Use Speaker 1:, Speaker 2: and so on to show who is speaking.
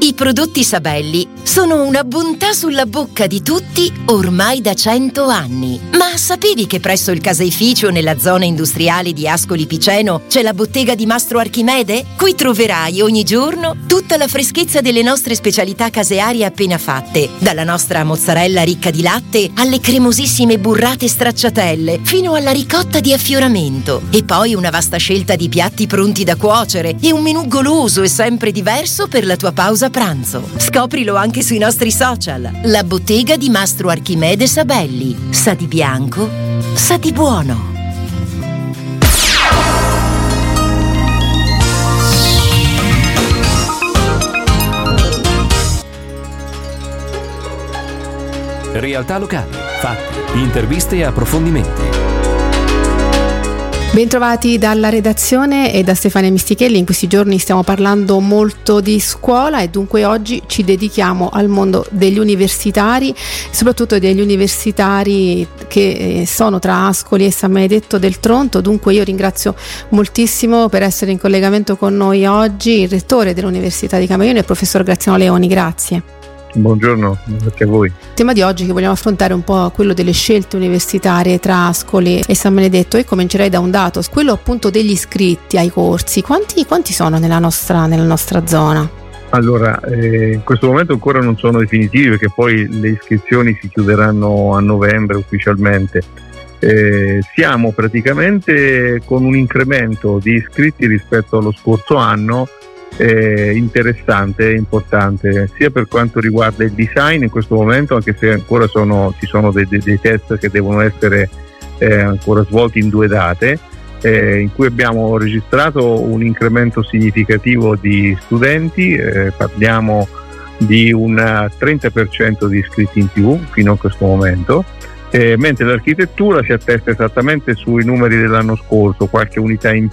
Speaker 1: I prodotti Sabelli sono una bontà sulla bocca di tutti ormai da 100 anni. Ma sapevi che presso il caseificio nella zona industriale di Ascoli Piceno c'è la bottega di Mastro Archimede? Qui troverai ogni giorno tutta la freschezza delle nostre specialità casearie appena fatte, dalla nostra mozzarella ricca di latte alle cremosissime burrate stracciatelle, fino alla ricotta di affioramento. E poi una vasta scelta di piatti pronti da cuocere e un menù goloso e sempre diverso per la tua pausa pranzo. Scoprilo anche sui nostri social. La bottega di Mastro Archimede Sabelli. Sa di bianco, sa di buono.
Speaker 2: Realtà locali, fatti, interviste e approfondimenti.
Speaker 3: Bentrovati dalla redazione e da Stefania Mistichelli. In questi giorni stiamo parlando molto di scuola e dunque oggi ci dedichiamo al mondo degli universitari, soprattutto degli universitari che sono tra Ascoli e San Benedetto del Tronto. Dunque io ringrazio moltissimo per essere in collegamento con noi oggi il rettore dell'Università di Camaione, il professor Graziano Leoni. Grazie.
Speaker 4: Buongiorno, grazie a voi. Il
Speaker 3: tema di oggi che vogliamo affrontare è un po' quello delle scelte universitarie tra Ascoli e San Benedetto, e comincerei da un dato, quello appunto degli iscritti ai corsi. Quanti sono nella nostra zona?
Speaker 4: Allora, in questo momento ancora non sono definitivi, perché poi le iscrizioni si chiuderanno a novembre ufficialmente. Siamo praticamente con un incremento di iscritti rispetto allo scorso anno interessante e importante, sia per quanto riguarda il design in questo momento, anche se ancora ci sono dei test che devono essere ancora svolti in 2 date, in cui abbiamo registrato un incremento significativo di studenti, parliamo di un 30% di iscritti in più fino a questo momento, mentre l'architettura si attesta esattamente sui numeri dell'anno scorso, qualche unità in